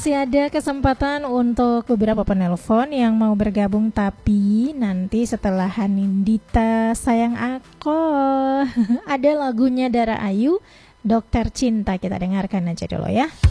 masih ada kesempatan untuk beberapa penelpon yang mau bergabung, tapi nanti setelah Hanindita Sayang Aku ada lagunya Dara Ayu, Dokter Cinta, kita dengarkan aja dulu ya.